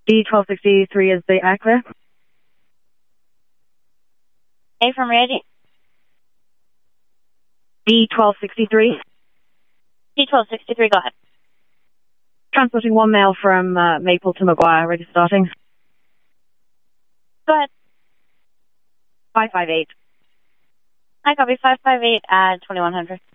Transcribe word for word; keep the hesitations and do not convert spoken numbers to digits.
B twelve sixty-three is the actor. A from Ready. B twelve sixty-three. B twelve sixty-three, go ahead. Transporting one mail from uh, Maple to Maguire, ready starting. Go ahead. five five eight. I copy five five eight at twenty-one hundred.